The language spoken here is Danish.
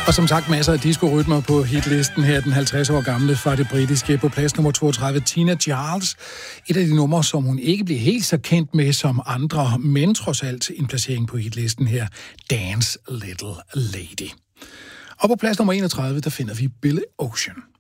Og som sagt, masser af disco-rytmer på hitlisten her, den 50 år gamle fra det britiske. På plads nummer 32, Tina Charles. Et af de numre, som hun ikke blev helt så kendt med som andre, men trods alt en placering på hitlisten her, Dance Little Lady. Og på plads nummer 31, der finder vi Billy Ocean.